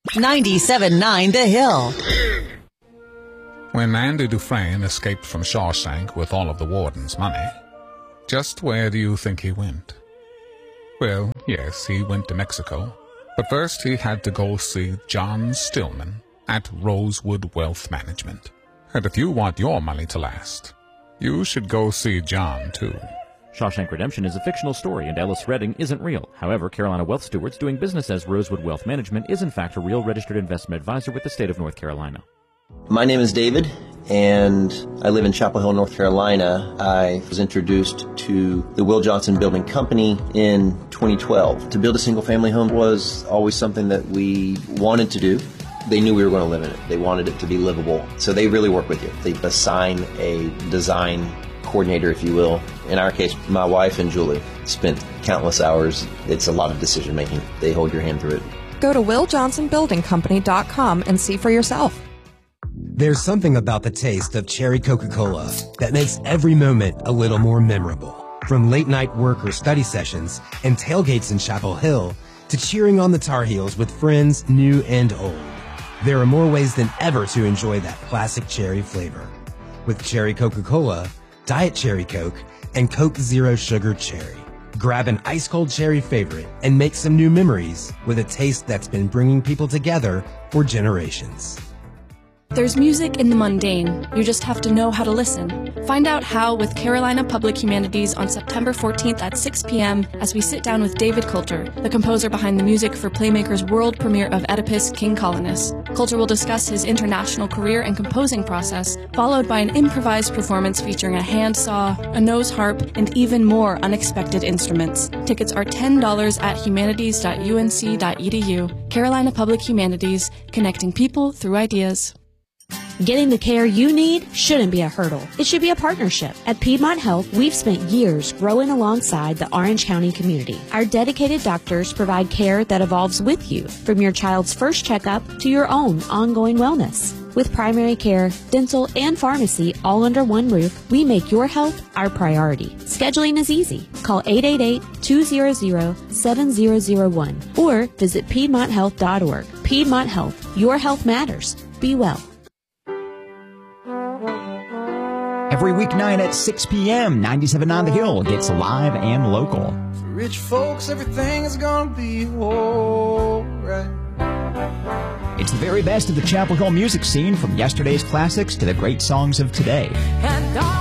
97.9 The Hill. When Andy Dufresne escaped from Shawshank with all of the warden's money, just where do you think he went? Well, yes, he went to Mexico, but first he had to go see John Stillman at Rosewood Wealth Management. And if you want your money to last, you should go see John, too. Shawshank Redemption is a fictional story, and Ellis Redding isn't real. However, Carolina Wealth Stewards doing business as Rosewood Wealth Management is in fact a real registered investment advisor with the state of North Carolina. My name is David, and I live in Chapel Hill, North Carolina. I was introduced to the Will Johnson Building Company in 2012. To build a single-family home was always something that we wanted to do. They knew we were going to live in it. They wanted it to be livable. So they really work with you. They assign a design coordinator, if you will. In our case, my wife and Julie spent countless hours. It's a lot of decision making. They hold your hand through it. Go to WillJohnsonBuildingCompany.com and see for yourself. There's something about the taste of cherry Coca-Cola that makes every moment a little more memorable. From late night work or study sessions and tailgates in Chapel Hill to cheering on the Tar Heels with friends new and old. There are more ways than ever to enjoy that classic cherry flavor. With cherry Coca-Cola, Diet Cherry Coke, and Coke Zero Sugar Cherry. Grab an ice-cold cherry favorite and make some new memories with a taste that's been bringing people together for generations. There's music in the mundane. You just have to know how to listen. Find out how with Carolina Public Humanities on September 14th at 6 p.m. as we sit down with David Coulter, the composer behind the music for Playmaker's world premiere of Oedipus, King Colonus. Coulter will discuss his international career and composing process, followed by an improvised performance featuring a handsaw, a nose harp, and even more unexpected instruments. Tickets are $10 at humanities.unc.edu. Carolina Public Humanities, connecting people through ideas. Getting the care you need shouldn't be a hurdle. It should be a partnership. At Piedmont Health, we've spent years growing alongside the Orange County community. Our dedicated doctors provide care that evolves with you, from your child's first checkup to your own ongoing wellness. With primary care, dental, and pharmacy all under one roof, we make your health our priority. Scheduling is easy. Call 888-200-7001 or visit PiedmontHealth.org. Piedmont Health. Your health matters. Be well. Every weeknight at 6 p.m., 97.9 The Hill gets live and local. For rich folks, everything is gonna be alright. It's the very best of the Chapel Hill music scene, from yesterday's classics to the great songs of today.